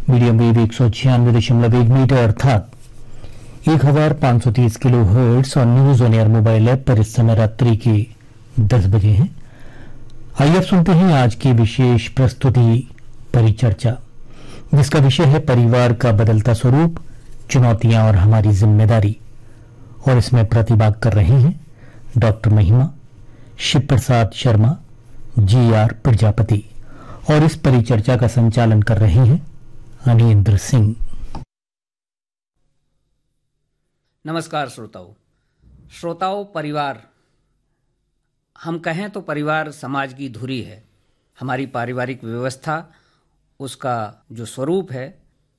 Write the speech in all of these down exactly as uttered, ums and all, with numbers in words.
Medium wave एक सौ छियानवे दशमलव एक मीटर अर्थात एक हजार पाँच सौ तीस किलो हर्ट्ज और news on air mobile app पर इस समय रात्रि के दस बजे हैं। आइए अब सुनते हैं आज की विशेष प्रस्तुति परिचर्चा, जिसका विषय है परिवार का बदलता स्वरूप, चुनौतियां और हमारी जिम्मेदारी। और इसमें प्रतिभाग कर रही हैं डॉक्टर महिमा, शिव प्रसाद शर्मा, जी आर प्रजापति, और इस परिचर्चा का संचालन कर रही हैं अनिंद्र सिंह। नमस्कार श्रोताओं। श्रोताओं, परिवार, हम कहें तो परिवार समाज की धुरी है। हमारी पारिवारिक व्यवस्था, उसका जो स्वरूप है,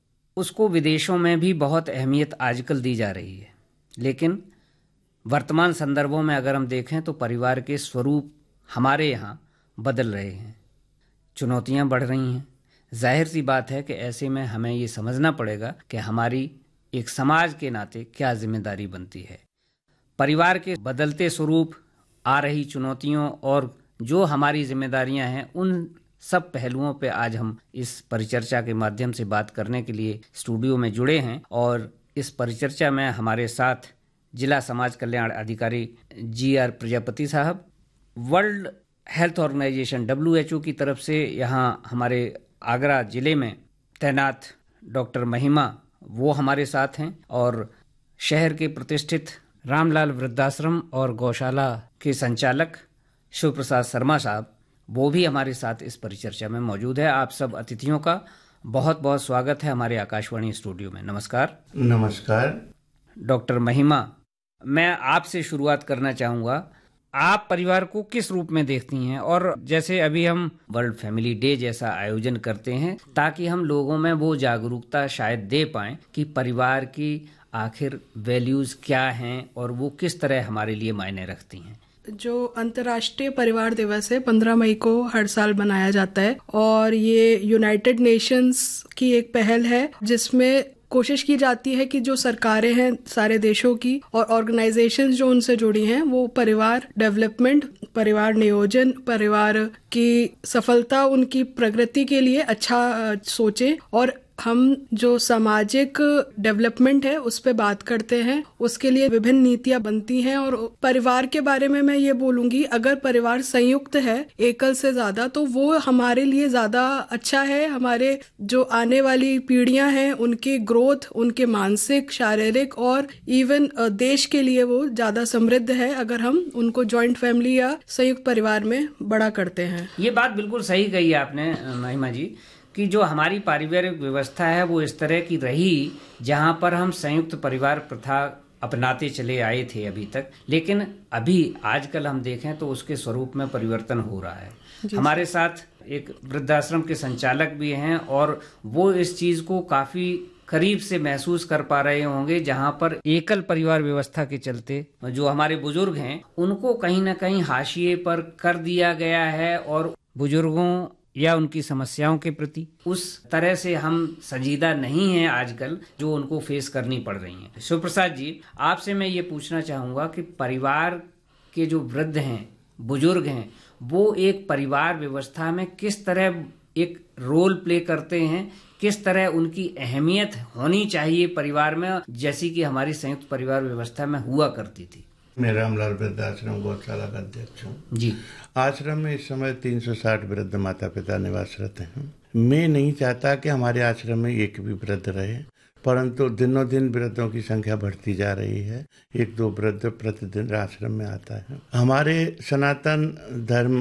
उसको विदेशों में भी बहुत अहमियत आजकल दी जा रही है। लेकिन वर्तमान संदर्भों में अगर हम देखें तो परिवार के स्वरूप हमारे यहाँ बदल रहे हैं, चुनौतियाँ बढ़ रही हैं। जाहिर सी बात है कि ऐसे में हमें ये समझना पड़ेगा कि हमारी एक समाज के नाते क्या जिम्मेदारी बनती है। परिवार के बदलते स्वरूप, आ रही चुनौतियों और जो हमारी जिम्मेदारियां हैं, उन सब पहलुओं पे आज हम इस परिचर्चा के माध्यम से बात करने के लिए स्टूडियो में जुड़े हैं। और इस परिचर्चा में हमारे साथ जिला समाज कल्याण अधिकारी जी आर प्रजापति साहब, world health organisation W H O की तरफ से यहाँ हमारे आगरा जिले में तैनात डॉक्टर महिमा, वो हमारे साथ हैं, और शहर के प्रतिष्ठित रामलाल वृद्धाश्रम और गौशाला के संचालक शिव प्रसाद शर्मा साहब, वो भी हमारे साथ इस परिचर्चा में मौजूद है। आप सब अतिथियों का बहुत बहुत स्वागत है हमारे आकाशवाणी स्टूडियो में। नमस्कार। नमस्कार। डॉक्टर महिमा, मैं आपसे शुरुआत करना चाहूँगा। आप परिवार को किस रूप में देखती हैं? और जैसे अभी हम वर्ल्ड फैमिली डे जैसा आयोजन करते हैं ताकि हम लोगों में वो जागरूकता शायद दे पाएं कि परिवार की आखिर वैल्यूज क्या हैं और वो किस तरह हमारे लिए मायने रखती हैं। जो अंतर्राष्ट्रीय परिवार दिवस है पंद्रह मई को हर साल मनाया जाता है, और ये यूनाइटेड नेशंस की एक पहल है जिसमें कोशिश की जाती है कि जो सरकारें हैं सारे देशों की और ऑर्गेनाइजेशंस जो उनसे जुड़ी हैं, वो परिवार डेवलपमेंट, परिवार नियोजन, परिवार की सफलता, उनकी प्रगति के लिए अच्छा सोचें। और हम जो सामाजिक डेवलपमेंट है उस पे बात करते हैं, उसके लिए विभिन्न नीतियां बनती हैं। और परिवार के बारे में मैं ये बोलूंगी, अगर परिवार संयुक्त है एकल से ज्यादा, तो वो हमारे लिए ज्यादा अच्छा है। हमारे जो आने वाली पीढ़ियां हैं उनकी ग्रोथ, उनके मानसिक, शारीरिक और इवन देश के लिए वो ज्यादा समृद्ध है अगर हम उनको जॉइंट फैमिली या संयुक्त परिवार में बड़ा करते हैं। ये बात बिल्कुल सही कही आपने महिमा जी, कि जो हमारी पारिवारिक व्यवस्था है वो इस तरह की रही जहां पर हम संयुक्त परिवार प्रथा अपनाते चले आए थे अभी तक। लेकिन अभी आजकल हम देखें तो उसके स्वरूप में परिवर्तन हो रहा है। हमारे साथ एक वृद्धाश्रम के संचालक भी हैं और वो इस चीज को काफी करीब से महसूस कर पा रहे होंगे, जहां पर एकल परिवार व्यवस्था के चलते जो हमारे बुजुर्ग हैं उनको कहीं ना कहीं हाशिए पर कर दिया गया है, और बुजुर्गों या उनकी समस्याओं के प्रति उस तरह से हम संजीदा नहीं हैं आजकल, जो उनको फेस करनी पड़ रही हैं। शिव प्रसाद जी, आपसे मैं ये पूछना चाहूँगा कि परिवार के जो वृद्ध हैं, बुजुर्ग हैं, वो एक परिवार व्यवस्था में किस तरह एक रोल प्ले करते हैं, किस तरह उनकी अहमियत होनी चाहिए परिवार में, जैसी कि हमारी संयुक्त परिवार व्यवस्था में हुआ करती थी। मैं रामलाल वृद्धाश्रम गौशाला का अध्यक्ष हूँ जी। आश्रम में इस समय तीन सौ साठ वृद्ध माता पिता निवासरत हैं। मैं नहीं चाहता कि हमारे आश्रम में एक भी वृद्ध रहे, परंतु दिनों दिन वृद्धों की संख्या बढ़ती जा रही है। एक दो वृद्ध प्रतिदिन आश्रम में आता है। हमारे सनातन धर्म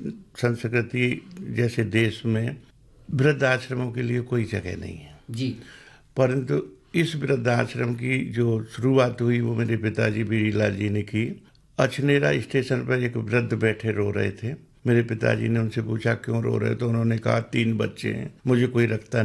संस्कृति जैसे देश में वृद्ध आश्रमों के लिए कोई जगह नहीं है जी, परंतु इस वृद्धाश्रम की जो शुरुआत हुई वो मेरे पिताजी बीरीलाल जी ने की। अछनेरा स्टेशन पर एक वृद्ध बैठे रो रहे थे। मेरे पिताजी ने उनसे पूछा क्यों रो रहे, तो उन्होंने कहा तीन बच्चे हैं, मुझे कोई रखता